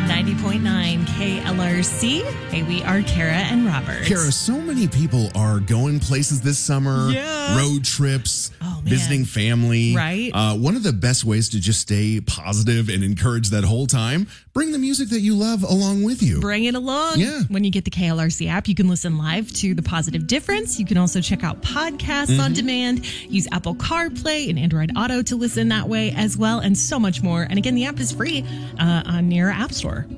90.9 KLRC. Hey, we are Kara and Robert. Kara, so many people are going places this summer. Yeah. Road trips, man. visiting family. Right. One of the best ways to just stay positive and encourage that whole time, bring the music that you love along with you. Bring it along. Yeah. When you get the KLRC app, you can listen live to The Positive Difference. You can also check out podcasts on demand, use Apple CarPlay and Android Auto to listen that way as well, and so much more. And again, the app is free on your App Store.